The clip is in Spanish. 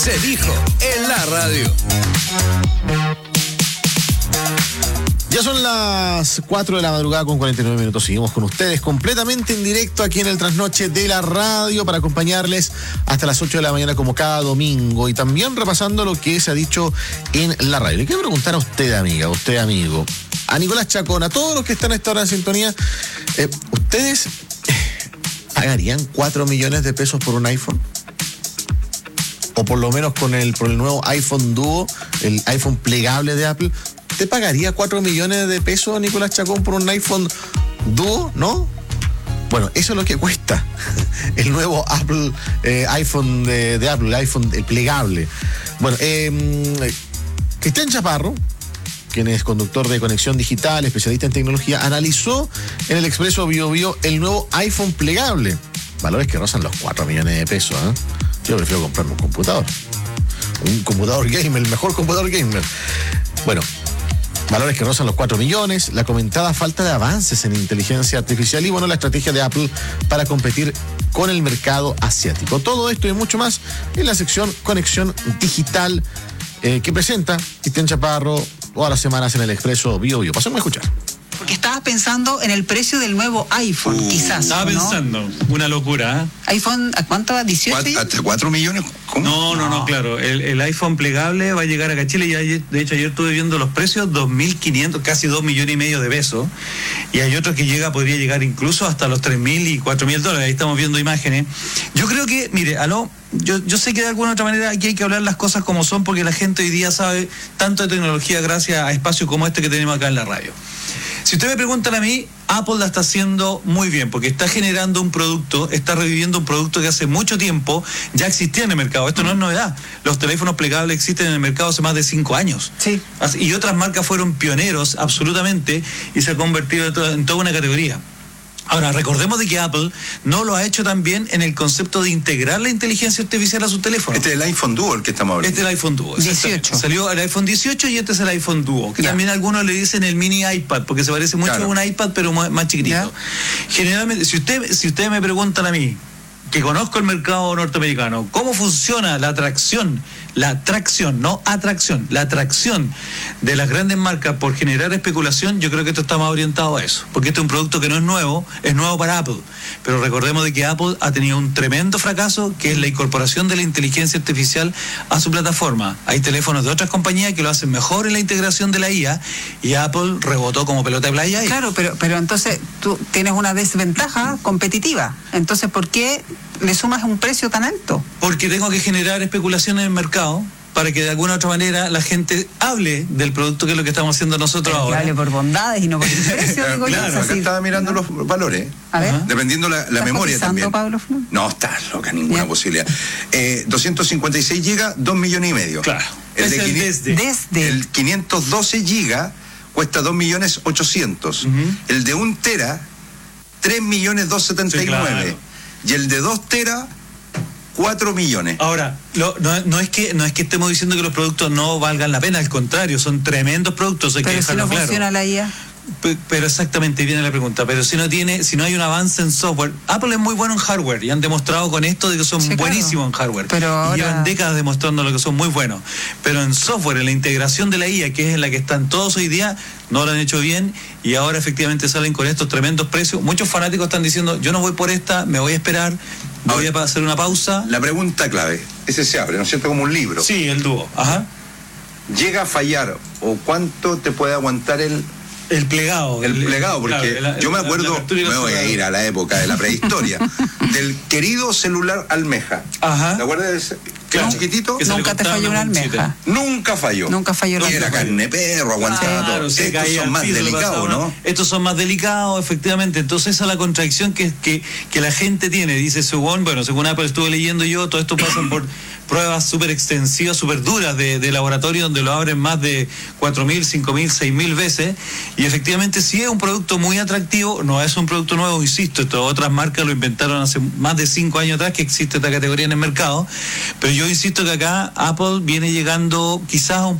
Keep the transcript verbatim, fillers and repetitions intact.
Se dijo en la radio. Ya son las cuatro de la madrugada con cuarenta y nueve minutos. Seguimos con ustedes completamente en directo aquí en el Trasnoche de la radio para acompañarles hasta las ocho de la mañana como cada domingo y también repasando lo que se ha dicho en la radio. Le quiero preguntar a usted, amiga, a usted, amigo, a Nicolás Chacón, a todos los que están a esta hora en sintonía, eh, ¿ustedes pagarían cuatro millones de pesos por un iPhone? O por lo menos con el, por el nuevo iPhone Duo, el iPhone plegable de Apple. ¿Te pagaría cuatro millones de pesos, Nicolás Chacón, por un iPhone Duo? ¿No? Bueno, eso es lo que cuesta el nuevo Apple eh, iPhone de, de Apple, el iPhone el plegable. Bueno, eh, Cristian Chaparro, quien es conductor de Conexión Digital, especialista en tecnología, analizó en el Expreso Bio Bio el nuevo iPhone plegable. Valores que rozan los cuatro millones de pesos, ¿eh? Yo prefiero comprarme un computador. Un computador gamer, el mejor computador gamer. Bueno, valores que rozan los cuatro millones, la comentada falta de avances en inteligencia artificial y, bueno, la estrategia de Apple para competir con el mercado asiático. Todo esto y mucho más en la sección Conexión Digital eh, que presenta Cristian Chaparro todas las semanas en el Expreso Bio Bio. Pasemos a escuchar. Porque estabas pensando en el precio del nuevo iPhone, uh, quizás. Estaba ¿no? pensando, una locura. ¿eh? ¿iPhone a cuánto va? ¿dieciocho? ¿Hasta cuatro millones? ¿Cómo? No, no, no, no, claro. El, el iPhone plegable va a llegar acá a Chile. Y ayer, de hecho, ayer estuve viendo los precios, dos mil quinientos, casi dos millones y medio de pesos. Y hay otro que llega, podría llegar incluso hasta los tres mil y cuatro mil dólares. Ahí estamos viendo imágenes. Yo creo que, mire, aló, yo, yo sé que de alguna u otra manera aquí hay que hablar las cosas como son, porque la gente hoy día sabe tanto de tecnología gracias a espacios como este que tenemos acá en la radio. Si usted me preguntan a mí, Apple la está haciendo muy bien, porque está generando un producto, está reviviendo un producto que hace mucho tiempo ya existía en el mercado. Esto no es novedad. Los teléfonos plegables existen en el mercado hace más de cinco años. Sí. Y otras marcas fueron pioneros, absolutamente, y se ha convertido en toda una categoría. Ahora, recordemos de que Apple no lo ha hecho tan bien en el concepto de integrar la inteligencia artificial a su teléfono. Este es el iPhone Duo el que estamos hablando. Este es el iPhone Duo. dieciocho. Salió el iPhone dieciocho y este es el iPhone Duo, que ya. También algunos le dicen el mini iPad, porque se parece mucho claro. a un iPad, pero más chiquitito. Ya. Generalmente, si usted, si ustedes me preguntan a mí, que conozco el mercado norteamericano, cómo funciona la atracción, la atracción, no atracción, la atracción de las grandes marcas por generar especulación, yo creo que esto está más orientado a eso, porque este es un producto que no es nuevo, es nuevo para Apple, pero recordemos de que Apple ha tenido un tremendo fracaso, que es la incorporación de la inteligencia artificial a su plataforma. Hay teléfonos de otras compañías que lo hacen mejor en la integración de la I A, y Apple rebotó como pelota de playa. Claro, pero, pero entonces tú tienes una desventaja competitiva, entonces ¿por qué le sumas un precio tan alto? Porque tengo que generar especulación en el mercado para que de alguna u otra manera la gente hable del producto, que es lo que estamos haciendo nosotros pero ahora. Que hable por bondades y no por el precio. Digo claro, yo, acá estaba mirando ¿no? los valores. A ver. Dependiendo la, la memoria también. Pablo? No, está loca, ninguna ya. posibilidad. Eh, doscientos cincuenta y seis gigas, dos millones y medio. Claro. El, es de el, quinientos, desde. desde. el quinientos doce gigas cuesta dos millones ochocientos. Uh-huh. El de un tera, tres millones doscientos setenta y nueve. Sí, claro. Y el de dos teras, cuatro millones. Ahora, lo, no, no, es que, no es que estemos diciendo que los productos no valgan la pena, al contrario, son tremendos productos. Hay pero que si no claro. funciona la I A. Pero exactamente, viene la pregunta, pero si no tiene, si no hay un avance en software, Apple es muy bueno en hardware y han demostrado con esto de que son sí, buenísimos claro. en hardware. Pero ahora... y llevan décadas demostrando lo que son muy buenos. Pero en software, en la integración de la I A, que es en la que están todos hoy día, no lo han hecho bien y ahora efectivamente salen con estos tremendos precios. Muchos fanáticos están diciendo, yo no voy por esta, me voy a esperar, voy a hacer una pausa. La pregunta clave, ese se abre, ¿no es cierto? Como un libro. Sí, el Duo, ajá. ¿Llega a fallar o cuánto te puede aguantar el El plegado. El, el plegado, porque claro, el, yo me acuerdo, la, la me voy a ir a la época de la prehistoria, del querido celular almeja. Ajá. ¿Te acuerdas de ese? Claro. Chiquitito. Nunca te falló una almeja. Nunca falló. Nunca falló una almeja. Y era carne perro, aguantaba claro, todo. Estos son más delicados, ¿no? Estos son más delicados, efectivamente. Entonces esa es la contradicción que, que, que la gente tiene. Dice, según, bueno, según Apple estuve leyendo yo, todo esto pasa por pruebas súper extensivas, súper duras de, de laboratorio, donde lo abren más de cuatro mil, cinco mil, seis mil veces. Y efectivamente sí es un producto muy atractivo, no es un producto nuevo, insisto, esto, otras marcas lo inventaron hace más de cinco años atrás que existe esta categoría en el mercado, pero yo insisto que acá Apple viene llegando quizás a un